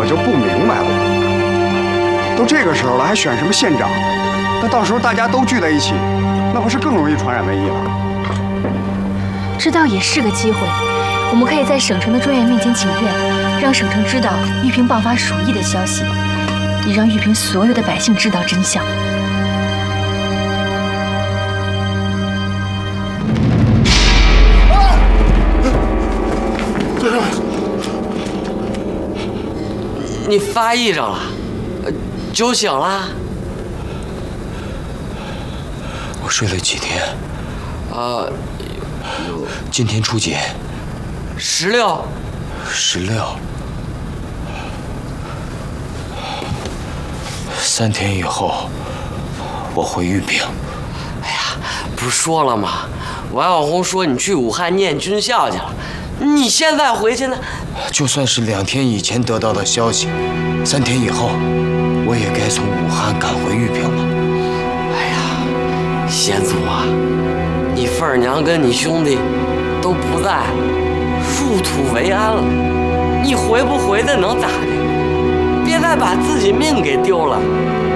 我就不明白了。都这个时候了，还选什么县长？那到时候大家都聚在一起，那不是更容易传染瘟疫了？ 这倒也是个机会，我们可以在省城的中院面前请愿，让省城知道玉萍爆发鼠疫的消息，也让玉萍所有的百姓知道真相。 你发癔症了，酒醒了？ 我睡了几天？今天初几 ？16。 16。3天以后，我回玉萍。 哎呀，不是说了吗？王小红说你去武汉念军校去了，你现在回去呢？ 就算是2天以前得到的消息，3天以后，我也该从武汉赶回玉萍了。 哎呀，先祖啊，你凤儿娘跟你兄弟都不在，入土为安了，你回不回的能咋的？别再把自己命给丢了。